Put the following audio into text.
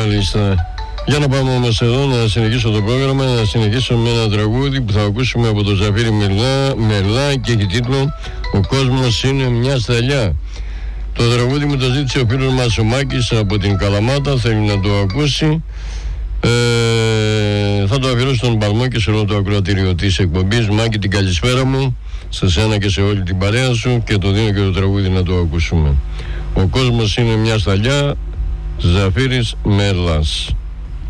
Μάλιστα. Για να πάμε όμως εδώ να συνεχίσω το πρόγραμμα, να συνεχίσω με ένα τραγούδι που θα ακούσουμε από τον Ζαφύρη Μερλά και έχει τίτλο «Ο κόσμος είναι μια σταλιά». Το τραγούδι μου το ζήτησε ο φίλος μας ο Μάκης από την Καλαμάτα, θέλει να το ακούσει. Θα το αφιερώσω στον Παλμό και σε όλο το ακροατήριο της εκπομπής. Μάκη, την καλησπέρα μου σε σένα και σε όλη την παρέα σου, και το δίνω και το τραγούδι να το ακούσουμε. Ο κόσμος είναι μια σταλιά, Ζαφύρης Μερλάς.